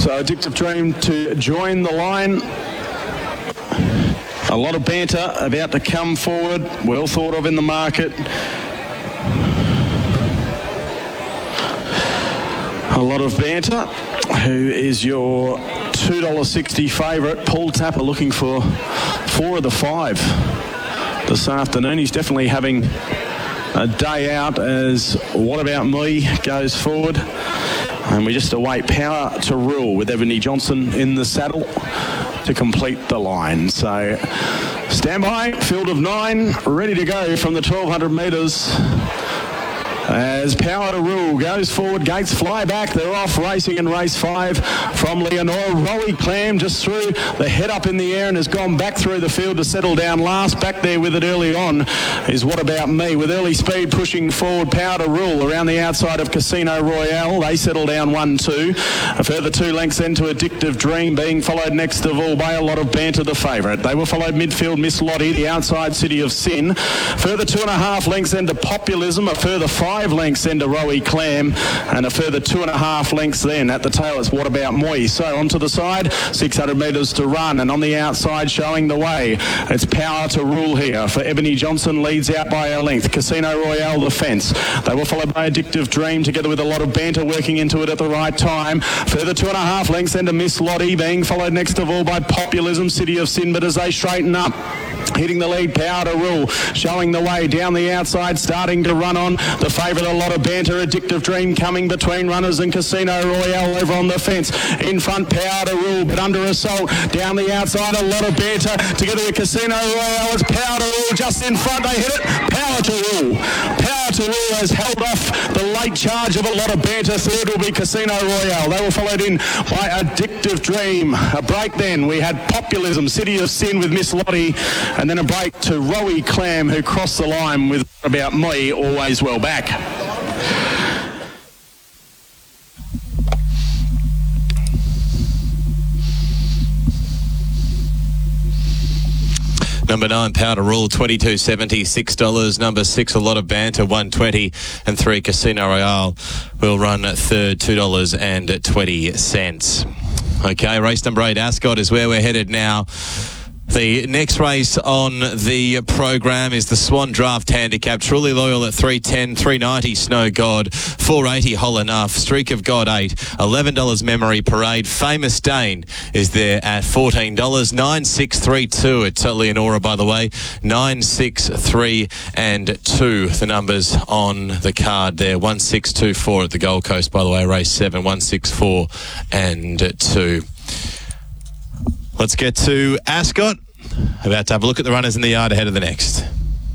So Addictive Dream to join the line. A lot of banter about to come forward. Well thought of in the market. A lot of banter. Who is your $2.60 favourite? Paul Tapper looking for 4 of the 5 this afternoon. He's definitely having a day out as What About Me goes forward. And we just await Power to Rule with Ebony Johnson in the saddle to complete the line. So stand by, field of 9, ready to go from the 1,200 metres. As Power to Rule goes forward, gates fly back. They're off racing in race 5 from Leonora. Rowie Clam just threw the head up in the air and has gone back through the field to settle down last. Back there with it early on is What About Me, with early speed pushing forward. Power to Rule around the outside of Casino Royale. They settle down 1-2. A further 2 lengths into Addictive Dream, being followed next of all by A Lot of Banter, the favourite. They were followed midfield Miss Lottie, the outside City of Sin. Further 2.5 lengths into Populism. A further 5 lengths into Rowie Clam, and a further 2.5 lengths then at the tail is What About Moi. So onto the side, 600 metres to run, and on the outside showing the way, it's Power to Rule here for Ebony Johnson, leads out by a length. Casino Royale the fence. They were followed by Addictive Dream together with A Lot of Banter working into it at the right time. Further 2.5 lengths into Miss Lottie, being followed next of all by Populism, City of Sin, but as they straighten up, hitting the lead, Power to Rule, showing the way down the outside, starting to run on the favourite, A Lot of Banter. Addictive Dream coming between runners and Casino Royale over on the fence. In front, Power to Rule, but under assault down the outside, A Lot of Banter together with Casino Royale. It's Power to Rule just in front. They hit it. Power to Rule. Power to Rule has held off the late charge of A Lot of Banter. Third will be Casino Royale. They were followed in by Addictive Dream. A break then. We had Populism, City of Sin with Miss Lottie, and then a break to Rowie Clam, who crossed the line with What About Me, always well back. Number 9, Power to Rule, $22.70, $6. Number 6, A Lot of Banter, $1.20, and 3, Casino Royale will run third, $2.20. Okay, race number 8, Ascot, is where we're headed now. The next race on the program is the Swan Draft Handicap. Truly Loyal at 310, 390 Snow God, 480 Whole Enough, Streak of God 8, $11 Memory Parade. Famous Dane is there at $14, 9632 at Leonora, by the way, 963 and 2. The numbers on the card there, 1624 at the Gold Coast, by the way, race 7, 164 and 2. Let's get to Ascot. About to have a look at the runners in the yard ahead of the next.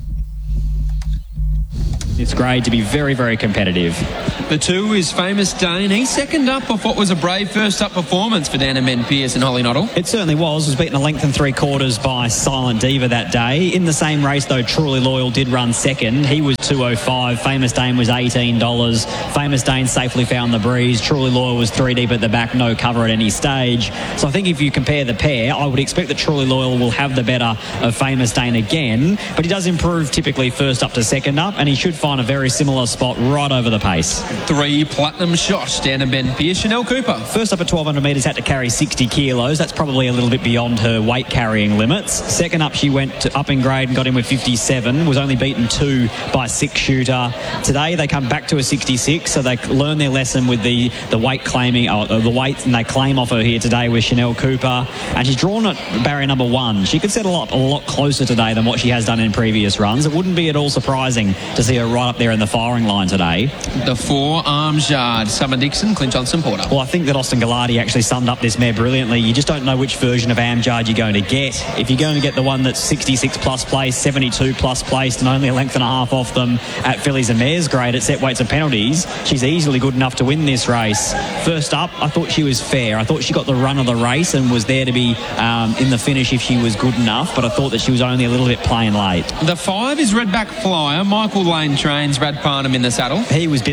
It's great to be very, very competitive. The 2 is Famous Dane. He's second up off what was a brave first up performance for Dana Ben Pierce and Holly Noddle. It certainly was beaten a length and 3/4 by Silent Diva that day. In the same race, though, Truly Loyal did run second. He was $2.05. Famous Dane was $18. Famous Dane safely found the breeze. Truly Loyal was 3 deep at the back, no cover at any stage. So I think if you compare the pair, I would expect that Truly Loyal will have the better of Famous Dane again. But he does improve typically first up to second up, and he should find a very similar spot right over the pace. 3, Platinum Shot, Dana Ben Pierce, Chanel Cooper. First up at 1,200 metres, had to carry 60 kilos. That's probably a little bit beyond her weight carrying limits. Second up, she went up in grade and got in with 57. Was only beaten 2 by 6 Shooter. Today, they come back to a 66, so they learn their lesson with the weight claiming, the weight, and they claim off her here today with Chanel Cooper. And she's drawn at barrier number 1. She could settle up a lot closer today than what she has done in previous runs. It wouldn't be at all surprising to see her right up there in the firing line today. The 4, Arms Yard, Summer Dixon, Clint Johnson Porter. Well, I think that Austin Gallardi actually summed up this mare brilliantly. You just don't know which version of Amjad you're going to get. If you're going to get the one that's 66 plus placed, 72 plus placed, and only a length and a half off them at fillies and mares grade at set weights and penalties, she's easily good enough to win this race. First up, I thought she was fair. I thought she got the run of the race and was there to be in the finish if she was good enough, but I thought that she was only a little bit plain late. The 5 is Redback Flyer. Michael Lane trains Brad Parnham in the saddle. He was bitterly disappointed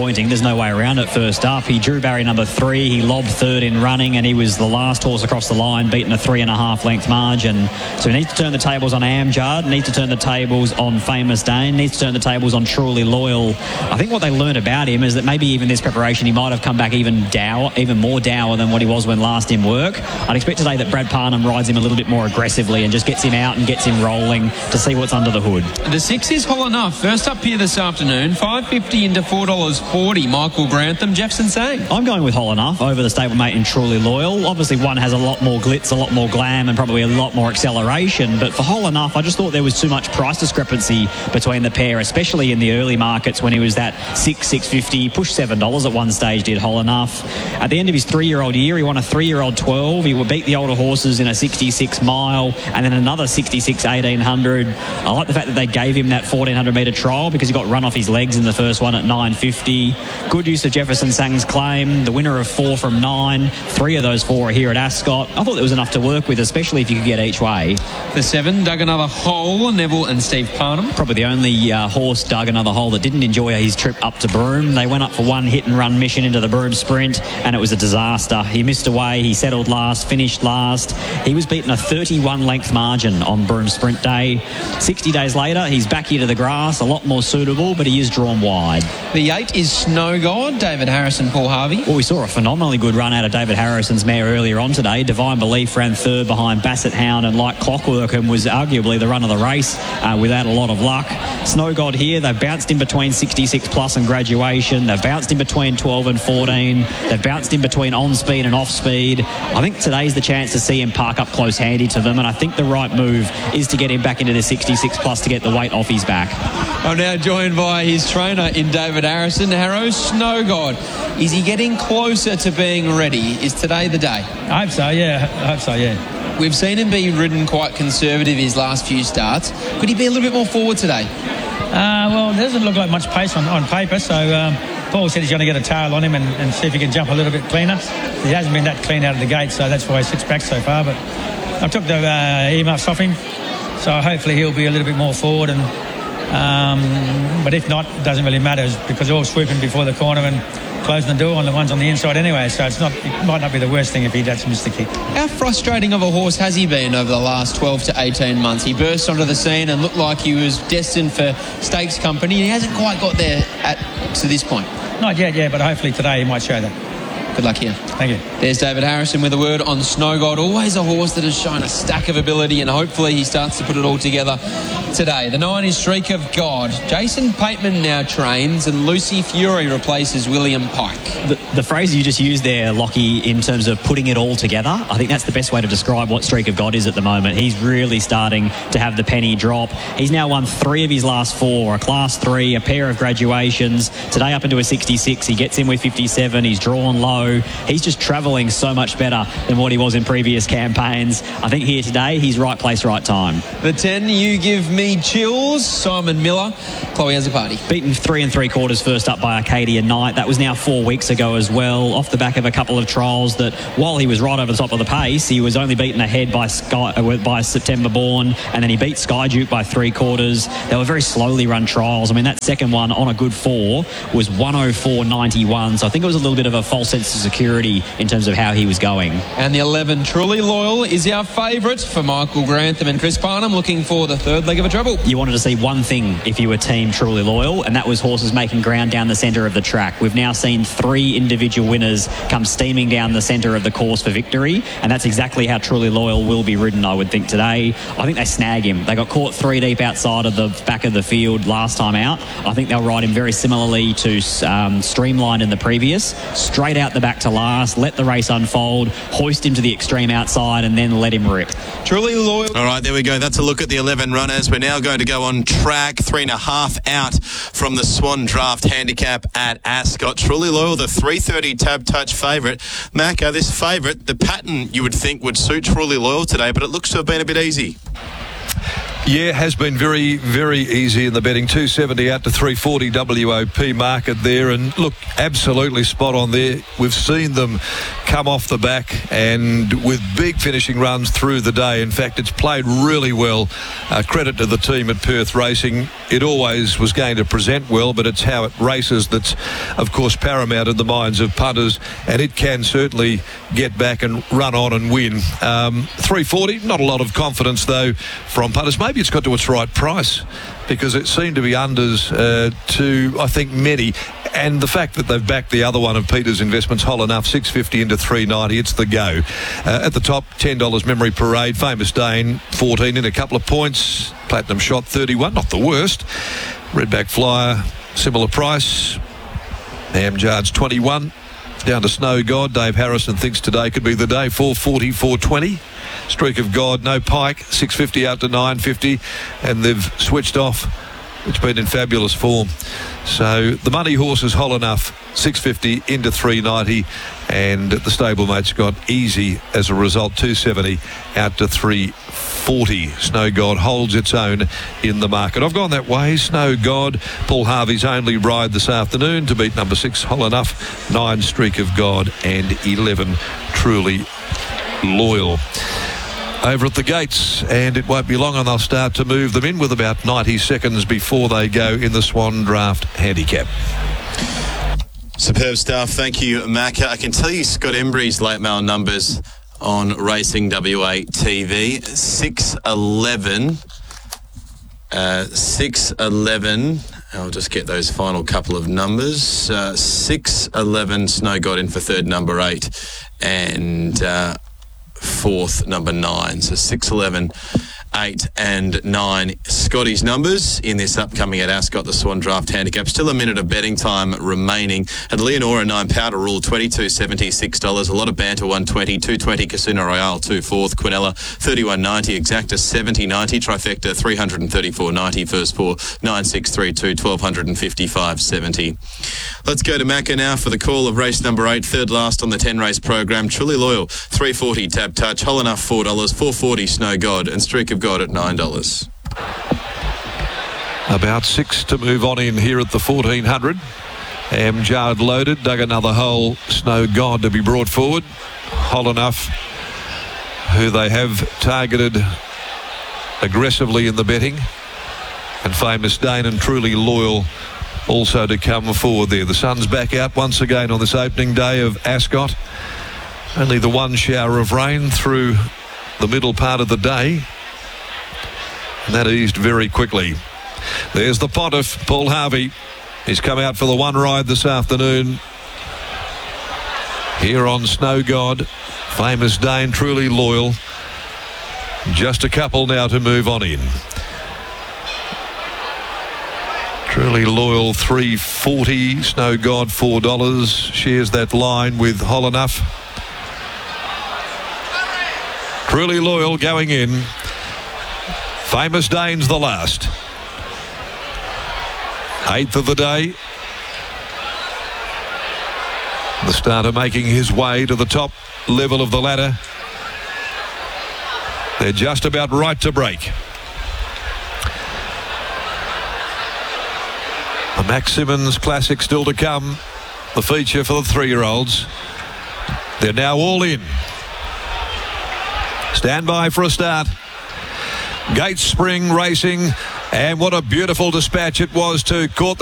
disappointing. There's no way around it. First up, he drew barrier number 3. He lobbed third in running, and he was the last horse across the line, beaten a 3.5 length margin. So he needs to turn the tables on Amjad, needs to turn the tables on Famous Dane, needs to turn the tables on Truly Loyal. I think what they learned about him is that maybe even this preparation, he might have come back even more dour than what he was when last in work. I'd expect today that Brad Parnham rides him a little bit more aggressively and just gets him out and gets him rolling to see what's under the hood. The 6 is Hol Enough. First up here this afternoon, $5.50 into $4.40. Michael Grantham, Jefferson Sang. I'm going with Hol Enough over the stablemate in Truly Loyal. Obviously, one has a lot more glitz, a lot more glam, and probably a lot more acceleration. But for Hol Enough, I just thought there was too much price discrepancy between the pair, especially in the early markets when he was that $6.50, pushed $7 at one stage, did Hol Enough. At the end of his 3-year-old year, he won a 3-year-old 12. He would beat the older horses in a 66 mile and then another 66 1800. I like the fact that they gave him that 1400 metre trial because he got run off his legs in the first one at 9.50. Good use of Jefferson Sang's claim. The winner of 4 from 9. 3 of those 4 are here at Ascot. I thought there was enough to work with, especially if you could get each way. The 7 dug another hole. Neville and Steve Parnham. Probably the only horse dug another hole that didn't enjoy his trip up to Broome. They went up for one hit and run mission into the Broome Sprint, and it was a disaster. He missed away. He settled last, finished last. He was beaten a 31 length margin on Broome Sprint Day. 60 days later, he's back here to the grass, a lot more suitable, but he is drawn wide. The 8 is Snow God, David Harrison, Paul Harvey. Well, we saw a phenomenally good run out of David Harrison's mare earlier on today. Divine Belief ran third behind Basset Hound and Like Clockwork, and was arguably the run of the race without a lot of luck. Snow God here, they've bounced in between 66 plus and Graduation. They've bounced in between 12 and 14. They've bounced in between on speed and off speed. I think today's the chance to see him park up close handy to them, and I think the right move is to get him back into the 66 plus to get the weight off his back. I'm now joined by his trainer in David Harrison. Harrow, Snow God, is he getting closer to being ready? Is today the day? I hope so, yeah. We've seen him be ridden quite conservative his last few starts. Could he be a little bit more forward today? Well, there doesn't look like much pace on paper, so Paul said he's going to get a tail on him and see if he can jump a little bit cleaner. He hasn't been that clean out of the gate, so that's why he sits back so far. But I took the earmuffs off him, so hopefully he'll be a little bit more forward. But if not, it doesn't really matter because they're all swooping before the corner and closing the door on the ones on the inside anyway, so it might not be the worst thing if he does miss the kick. How frustrating of a horse has he been over the last 12 to 18 months? He burst onto the scene and looked like he was destined for stakes company. He hasn't quite got there to this point. Not yet, yeah, but hopefully today he might show that. Good luck here. Thank you. There's David Harrison with a word on Snow God. Always a horse that has shown a stack of ability, and hopefully he starts to put it all together today. The 9 is Streak of God. Jason Pateman now trains, and Lucy Fury replaces William Pike. The phrase you just used there, Lockie, in terms of putting it all together, I think that's the best way to describe what Streak of God is at the moment. He's really starting to have the penny drop. He's now won 3 of his last 4, a Class 3, a pair of Graduations. Today up into a 66. He gets in with 57. He's drawn low. He's just travelling so much better than what he was in previous campaigns. I think here today, he's right place, right time. The 10, You Give Me Chills, Simon Miller. Chloe has a party. Beaten 3 3/4 first up by Arcadia Knight. That was now 4 weeks ago as well, off the back of a couple of trials that, while he was right over the top of the pace, he was only beaten ahead by September Born, and then he beat Sky Duke by 3/4. They were very slowly run trials. I mean, that second one on a good 4 was 104.91, so I think it was a little bit of a false sense of security in terms of how he was going. And the 11, Truly Loyal, is our favourite for Michael Grantham and Chris Parnham, looking for the third leg of a treble. You wanted to see one thing if you were team Truly Loyal, and that was horses making ground down the centre of the track. We've now seen 3 individual winners come steaming down the centre of the course for victory, and that's exactly how Truly Loyal will be ridden, I would think, today. I think they snag him. They got caught 3 deep outside of the back of the field last time out. I think they'll ride him very similarly to Streamlined in the previous. Straight out the back to last, let the race unfold, hoist him to the extreme outside, and then let him rip. Truly Loyal. All right, there we go. That's a look at the 11 runners. We're now going to go on track, 3.5 out from the Swan Draft handicap at Ascot. Truly Loyal, the 3:30 Tab Touch favourite. Macca, this favourite, the pattern you would think would suit Truly Loyal today, but it looks to have been a bit easy. Yeah, has been very, very easy in the betting. 270 out to 340 WOP market there. And look, absolutely spot on there. We've seen them come off the back and with big finishing runs through the day. In fact, it's played really well. Credit to the team at Perth Racing. It always was going to present well, but it's how it races that's, of course, paramount in the minds of punters. And it can certainly get back and run on and win. 340, not a lot of confidence, though, from punters. Maybe it's got to its right price because it seemed to be unders to, I think, many. And the fact that they've backed the other one of Peter's investments, Whole Enough, 650 into 390, it's the go. At the top, $10 Memory Parade, Famous Dane, 14 in a couple of points. Platinum Shot, 31, not the worst. Redback Flyer, similar price. Amjard's 21. Down to Snow God. Dave Harrison thinks today could be the day. 440, 420. Streak of God, no Pike, 650 out to 950, and they've switched off. It's been in fabulous form. So the money horse is Whole Enough, 650 into 390, and the stablemate's got Easy as a result, 270 out to 340. Snow God holds its own in the market. I've gone that way. Snow God, Paul Harvey's only ride this afternoon to beat number 6 Whole Enough, 9 Streak of God, and 11 Truly Loyal. Over at the gates, and it won't be long and they'll start to move them in with about 90 seconds before they go in the Swan Draft Handicap. Superb stuff. Thank you, Macca. I can tell you Scott Embry's late mail numbers on Racing WA TV. 6-11. I'll just get those final couple of numbers. 6-11, Snow God in for third, number 8, and fourth, number 9. So 6-11, 8 and 9 Scotty's numbers in this upcoming at Ascot, the Swan Draft Handicap. Still a minute of betting time remaining. At Leonora, 9 Powder Rule, $22.70, $6. A lot of banter, $120, $220 Casino Royale, 2 fourth. Quinella, $31.90. Exacta, $70.90. Trifecta, $334.90. First 4, 9632, $1,255.70. Let's go to Macca now for the call of race number 8, third last on the 10 race program. Truly Loyal, $340 Tab Touch. Whole Enough, $4, $440 Snow God, and Streak of God at $9. About 6 to move on in here at the 1400. Amjard loaded, dug another hole. Snow God to be brought forward. Whole Enough, who they have targeted aggressively in the betting, and Famous Dane and Truly Loyal also to come forward there. The sun's back out once again on this opening day of Ascot. Only the one shower of rain through the middle part of the day, and that eased very quickly. There's the Pontiff, Paul Harvey. He's come out for the one ride this afternoon here on Snow God. Famous Dane, Truly Loyal. Just a couple now to move on in. Truly Loyal, $340. Snow God, $4. Shares that line with Whole Enough. Truly Loyal going in. Famous Dane's the last. 8th of the day. The starter making his way to the top level of the ladder. They're just about right to break. The Max Simmons Classic still to come. The feature for the 3-year-olds. They're now all in. Stand by for a start. Gates Spring Racing, and what a beautiful dispatch it was too. Caught the